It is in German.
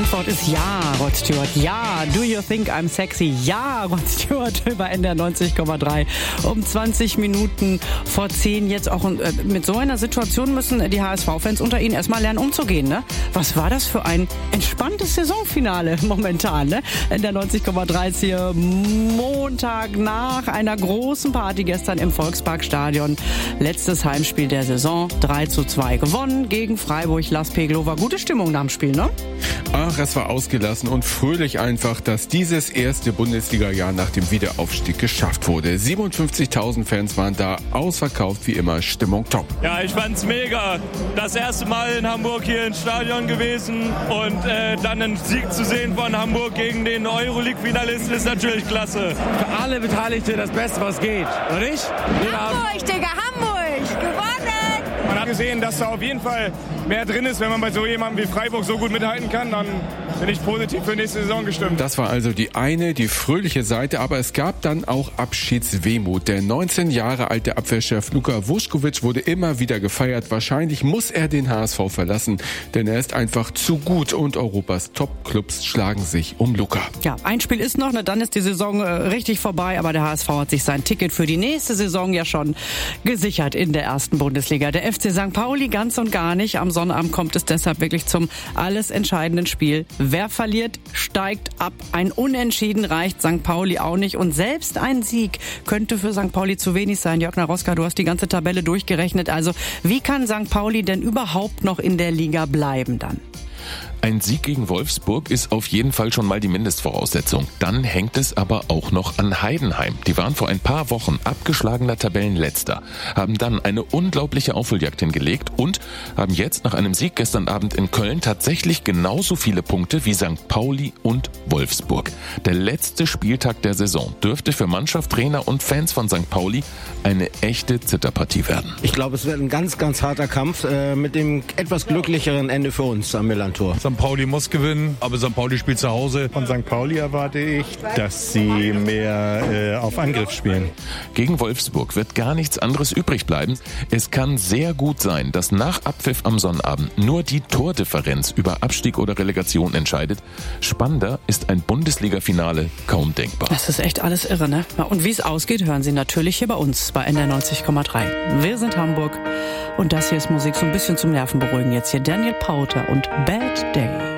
Antwort ist ja, Rod Stewart. Ja, do you think I'm sexy? Ja, Rod Stewart über NDR 90,3. Um 20 Minuten vor 10 jetzt auch. Mit so einer Situation müssen die HSV-Fans unter ihnen erstmal lernen umzugehen. Ne? Was war das für ein entspanntes Saisonfinale momentan? Ne? NDR 90,3 ist hier Montag nach einer großen Party gestern im Volksparkstadion. Letztes Heimspiel der Saison, 3:2 gewonnen gegen Freiburg. Lars Peglo, war gute Stimmung nach dem Spiel, ne? Ach, es war ausgelassen und fröhlich einfach, dass dieses erste Bundesliga-Jahr nach dem Wiederaufstieg geschafft wurde. 57.000 Fans waren da, ausverkauft wie immer, Stimmung top. Ja, ich fand's mega. Das erste Mal in Hamburg hier ins Stadion gewesen und dann einen Sieg zu sehen von Hamburg gegen den Euroleague-Finalisten ist natürlich klasse. Für alle Beteiligten das Beste, was geht, oder nicht? Hamburg, Digga, Hamburg! Gewonnen! Man hat gesehen, dass da auf jeden Fall mehr drin ist, wenn man bei so jemandem wie Freiburg so gut mithalten kann, dann bin ich positiv für nächste Saison gestimmt. Das war also die fröhliche Seite, aber es gab dann auch Abschiedswehmut. Der 19 Jahre alte Abwehrchef Luka Vuskovic wurde immer wieder gefeiert. Wahrscheinlich muss er den HSV verlassen, denn er ist einfach zu gut und Europas Top-Clubs schlagen sich um Luka. Ja, ein Spiel ist noch, dann ist die Saison richtig vorbei, aber der HSV hat sich sein Ticket für die nächste Saison ja schon gesichert in der ersten Bundesliga. Der FC St. Pauli ganz und gar nicht. Am Sonnabend kommt es deshalb wirklich zum alles entscheidenden Spiel. Wer verliert, steigt ab. Ein Unentschieden reicht St. Pauli auch nicht. Und selbst ein Sieg könnte für St. Pauli zu wenig sein. Jörg Naroska, du hast die ganze Tabelle durchgerechnet. Also wie kann St. Pauli denn überhaupt noch in der Liga bleiben dann? Ein Sieg gegen Wolfsburg ist auf jeden Fall schon mal die Mindestvoraussetzung. Dann hängt es aber auch noch an Heidenheim. Die waren vor ein paar Wochen abgeschlagener Tabellenletzter, haben dann eine unglaubliche Aufholjagd hingelegt und haben jetzt nach einem Sieg gestern Abend in Köln tatsächlich genauso viele Punkte wie St. Pauli und Wolfsburg. Der letzte Spieltag der Saison dürfte für Mannschaft, Trainer und Fans von St. Pauli eine echte Zitterpartie werden. Ich glaube, es wird ein ganz, ganz harter Kampf mit dem etwas glücklicheren Ende für uns am Millantor. St. Pauli muss gewinnen, aber St. Pauli spielt zu Hause. Von St. Pauli erwarte ich, dass sie mehr auf Angriff spielen. Gegen Wolfsburg wird gar nichts anderes übrig bleiben. Es kann sehr gut sein, dass nach Abpfiff am Sonnabend nur die Tordifferenz über Abstieg oder Relegation entscheidet. Spannender ist ein Bundesliga-Finale kaum denkbar. Das ist echt alles irre, ne? Und wie es ausgeht, hören Sie natürlich hier bei uns bei NDR 90,3. Wir sind Hamburg und das hier ist Musik so ein bisschen zum Nervenberuhigen jetzt hier. Daniel Powter und Bad Day.